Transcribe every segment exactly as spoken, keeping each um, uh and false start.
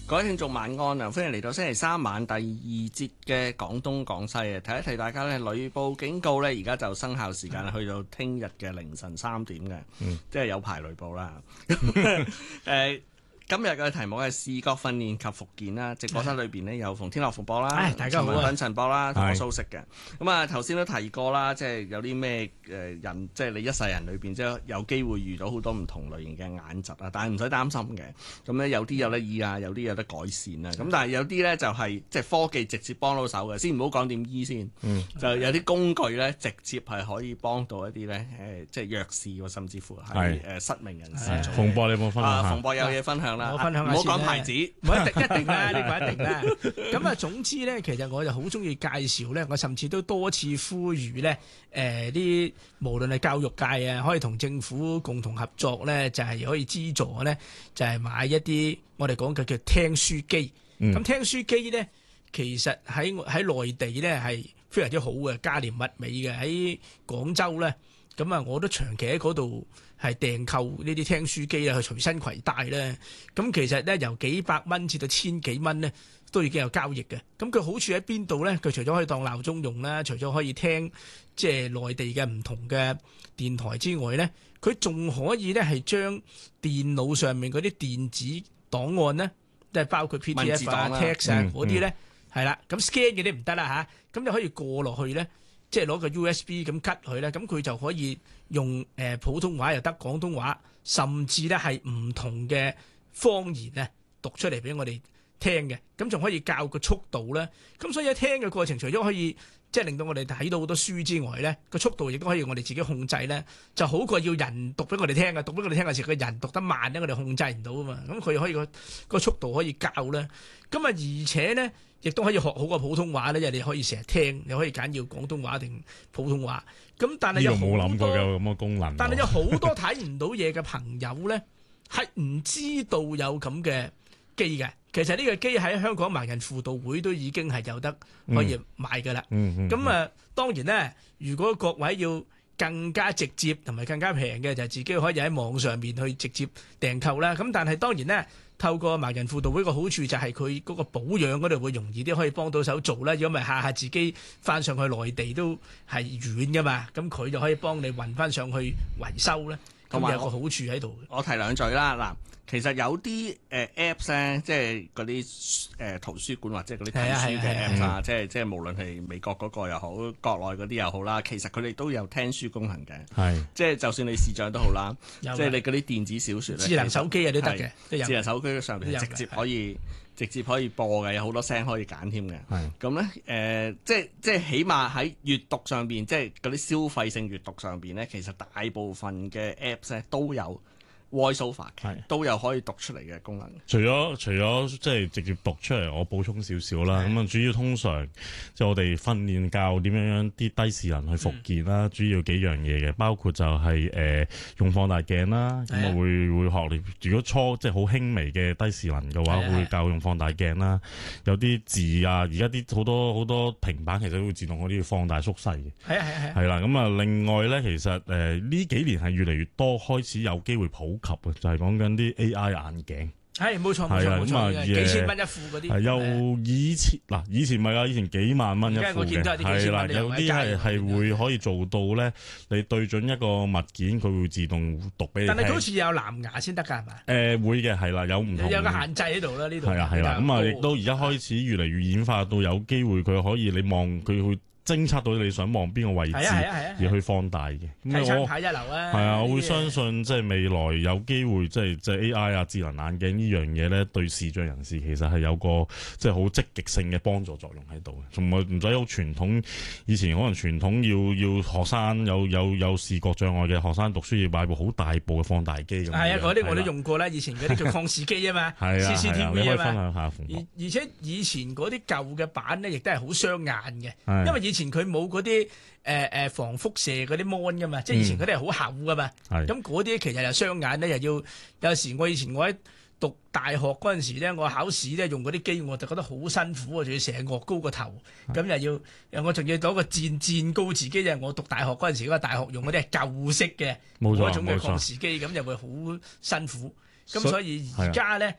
各位聽眾晚安啊！歡迎嚟到星期三晚第二節嘅廣東廣西啊！提一提大家咧，雷暴警告咧，而家就生效時間去到聽日嘅凌晨三點嘅，嗯、即係有排雷暴啦。誒、呃。今日嘅題目係視覺訓練及復健啦，直播室裏邊呢，有馮天樂復播啦， 大家好啊， 陳博啦，同我蘇軾嘅。咁啊頭先都提過啦，即係有啲咩誒人，即係你一世人裏邊即係有機會遇到好多唔同類型嘅眼疾啊，但係唔使擔心嘅。咁咧有啲有得醫啊，有啲有得改善啊。咁但係有啲咧就係即係科技直接幫到手嘅，先唔好講點醫先。嗯、就有啲工具咧直接係可以幫到一啲咧誒，即係弱視喎，甚至乎係誒失明人士。 馮博你有冇分享下？ 馮博有嘢分享啦， 我分享下先。 唔好講牌子， 唔一定一定啦，呢個一定啦。咁啊，總之咧，其實我就好中意介紹咧，我甚至都多次呼籲咧，誒、呃、啲無論係教育界啊，可以同政府共同合作咧，就係、是、可以資助咧，就係、是、買一啲我哋講嘅叫聽書機。咁、嗯、聽書機咧，其實喺喺內地咧係非常之好嘅，價廉物美嘅。喺廣州咧，咁啊，我都長期喺嗰度係訂購呢啲聽書機啊，去隨身攜帶咧。咁其實咧，由幾百蚊至到千幾蚊咧，都已經有交易嘅。咁佢好處喺邊度咧？佢除咗可以當鬧鐘用啦，除咗可以聽即係內地嘅唔同嘅電台之外咧，佢仲可以咧係將電腦上面嗰啲電子檔案咧，即係包括 P D F 啊、text 啊嗰啲咧，係啦。咁 scan 嘅啲唔得啦嚇，咁就可以過落去咧。即係攞個 U S B 咁吉佢咧，咁佢就可以用誒、呃、普通話又得，廣東話，甚至咧係唔同嘅方言咧讀出嚟俾我哋聽嘅，咁仲可以校個速度咧。咁所以喺聽嘅過程，除咗可以即係令到我哋睇到好多書之外咧，個速度亦都可以我哋自己控制咧，就好過要人讀俾我哋聽嘅。讀俾我哋聽嘅時候，個人讀得慢咧，我哋控制唔到啊嘛。咁佢可以個個速度可以校咧。咁啊，而且咧。亦都可以學好個普通話咧，因為你可以成日聽，你可以揀要廣東話定普通話。咁但係有冇諗過有咁嘅功能？但係有好多睇唔到嘢嘅朋友咧，係唔知道有咁嘅機嘅。其實呢個機喺香港盲人輔導會都已經係有得可以買㗎啦。咁、嗯嗯嗯、啊，當然咧，如果各位要更加直接同埋更加平嘅，就係、自己可以喺網上面去直接訂購啦。咁但係當然咧。透過盲人輔導會個好處就係佢嗰個保養嗰度會容易啲，可以幫到手做啦。如果唔係下下自己翻上去內地都係遠噶嘛，咁佢就可以幫你運翻上去維修咧，咁有個好處喺度。 我提兩句啦，嗱，其實有啲誒 Apps 咧，即係嗰啲誒圖書館或者嗰啲睇書嘅 Apps 啊，即係即係無論係美國嗰個又好，國內嗰啲又好啦，其實佢哋都有聽書功能嘅，係即係就算你視障都好啦，即係你嗰啲電子小説咧， 智能手機啊都得嘅， 智能手機上面直接可以直接可以播嘅，有好多聲可以揀添嘅。咁咧誒，即係即係起碼喺閱讀上邊，即係嗰啲消費性閱讀上邊咧，其實大部分嘅 Apps 咧都有。VoiceOver 都有可以讀出嚟嘅功能。 除咗除咗即係直接讀出嚟，我補充少少啦。咁啊，主要通常即係我哋訓練教點樣樣啲低視能去復健啦。嗯、主要幾樣嘢嘅，包括就係、是、誒、呃、用放大鏡啦。咁啊會會學你，如果初即係好輕微嘅低視能嘅話，會教用放大鏡啦。有啲字啊，而家啲好多好多平板其實都會自動嗰啲放大縮細嘅。係啊係啊係。係啦，咁啊另外咧，其實誒呢、呃、幾年係越嚟越多開始有機會普及嘅，就係講緊啲 A I 眼鏡。係冇錯冇錯冇錯，幾千蚊一副嗰啲。係由以前嗱，以前唔係啊，以前幾萬蚊一副嘅。係啦，有啲係係會可以做到咧，你對準一個物件，佢會自動讀俾你聽。但係好似有藍牙先得㗎，係嘛？誒會嘅，係啦，有唔同。有個限制喺度啦，呢度。係啊係啦，咁啊亦都而家開始越嚟越演化到有機會佢可以你望佢會。偵測到你想望邊個位置，而去放大嘅。 睇窗睇一流啊！ 係啊，我會相信即係未來有機會，即係即係 A I 啊、智能眼鏡呢樣嘢咧，對視障人士其實係有個即係好積極性嘅幫助作用喺度嘅。同埋唔使好傳統，以前可能傳統要要學生有有有視覺障礙嘅學生讀書要買部好大部嘅放大機咁。係啊，嗰啲我都用過啦。以前嗰啲叫擴視機啊嘛，C C T V 啊嘛。分享下而而且以前嗰啲舊嘅版咧，亦都係好傷眼嘅，因為以前佢冇嗰啲誒誒防輻射嗰啲 mon 噶嘛，即係以前嗰啲係好厚噶嘛。咁嗰啲其實又傷眼咧，又要有時我以前我喺讀大學嗰陣時咧，我考試咧用嗰啲機，我就覺得好辛苦啊，仲要成日岳高個頭，咁又要我仲要攞個漸漸高磁機，就係我讀大學嗰陣時嗰個大學用嗰啲係舊式嘅嗰種嘅擴視機，咁又會好辛苦。咁所以而家咧。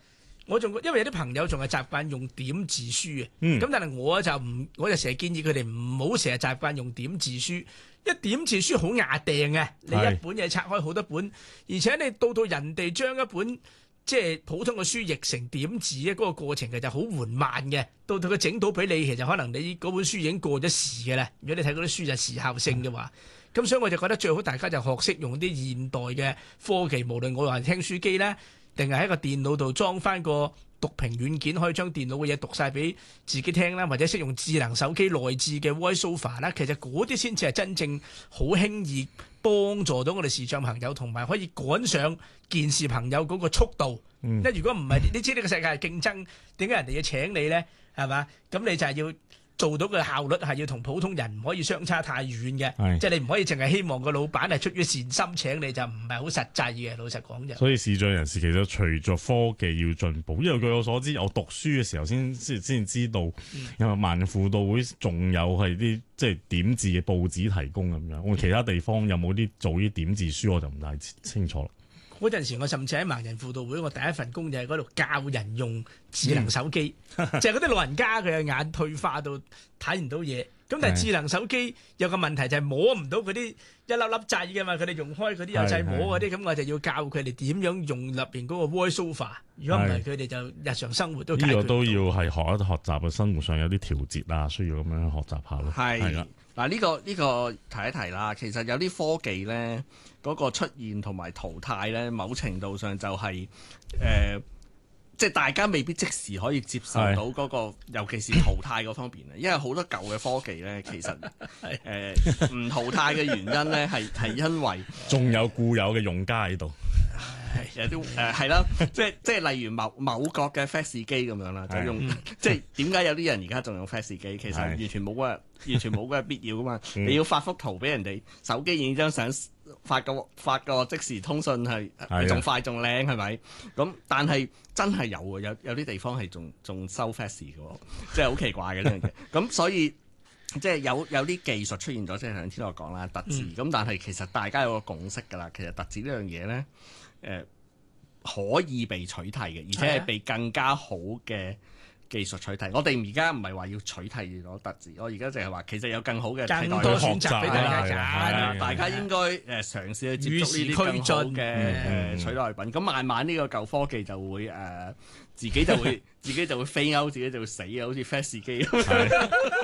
我仲因為有啲朋友仲係習慣用點字書嘅，咁、 嗯但係我就唔，我就成日建議佢哋唔好成日習慣用點字書，一點字書好壓訂嘅，你一本嘢拆開好多本，而且你到到人哋將一本即係普通嘅書譯成點字咧，嗰、那個過程其實好緩慢嘅，到到佢整到俾你，其實可能你嗰本書已經過咗時嘅啦。如果你睇嗰啲書就時效性嘅話，咁、嗯、所以我就覺得最好大家就學識用啲現代嘅科技，無論我話聽書機咧，定係喺個電腦度裝翻個讀屏軟件，可以將電腦嘅嘢讀晒俾自己聽啦，或者識用智能手機內置嘅 VoiceOver 啦，其實嗰啲先至係真正好輕易幫助到我哋視障朋友，同埋可以趕上健視朋友嗰個速度。因為、嗯、如果唔係，你知呢個世界係競爭，點解人哋要請你咧？係嘛？咁你就係要做到嘅效率係要同普通人唔可以相差太遠嘅，即係你唔可以淨係希望個老闆係出於善心請你，就唔係好實際嘅。老實講就， 所以視障人士其實隨着科技要進步，因為據我所知，我讀書嘅時候先先先知道，因為萬輔導會仲有係啲即係點字嘅報紙提供咁樣。我其他地方有冇啲做啲點字書，我就唔太清楚啦。 嗰陣時，我甚至喺盲人輔導會，我第一份工就喺嗰度教人用智能手機，嗯、就係嗰啲老人家佢嘅眼退化到睇唔到嘢。咁但係智能手機有個問題就係摸唔到嗰啲一粒粒掣嘅嘛，佢哋用開嗰啲有掣摸嗰啲，咁我就要教佢哋點樣用入邊嗰個 VoiceOver。如果唔係，佢哋就日常生活都解決唔到。呢個都要係學一學習嘅生活上有啲調節啊，需要咁樣學習下咯。 係嗱，呢個呢個提一提啦。其實有啲科技咧，嗰個出現同埋淘汰咧，某程度上就係、是、誒。呃即係大家未必即時可以接受到嗰、那個，尤其是淘汰嗰方面啊，因為好多舊嘅科技咧，其實誒唔、呃、淘汰嘅原因咧，係係因為仲有固有嘅用家喺度， 有啲誒係啦，即係即係例如某某國嘅 fax 機咁樣啦，就用即係點解有啲人而家仲用 fax 機？其實完全冇嗰個完全冇嗰個必要噶嘛，你要發幅圖俾人哋，手機影張相。發個發個即時通訊係仲快仲靚係咪？咁但係真係有嘅，有有啲地方係仲仲收 fax 嘅喎，即係好奇怪嘅呢樣嘢。咁所以即係有有啲技術出現咗，即係頭先我講啦，特字。咁、嗯、但係其實大家有個共識㗎啦，其實特字呢樣嘢咧，誒、呃、可以被取締嘅，而且係被更加好嘅技術取替，我哋而家唔係話要取替咗特字，我而家淨係話其實有更好嘅替代更多選擇俾大家揀， 大家應該誒嘗試去接觸呢啲更好嘅誒取代品。咁慢慢呢個舊科技就會誒、呃、自己就會自己就會飛歐，自己就會死嘅，好似 fax 機咁。